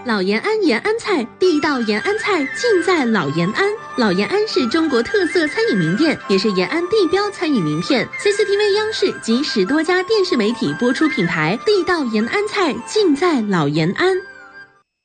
老延安延安菜，地道延安菜尽在老延安。老延安是中国特色餐饮名店，也是延安地标餐饮名片。CCTV 央视及10多家电视媒体播出品牌，地道延安菜尽在老延安。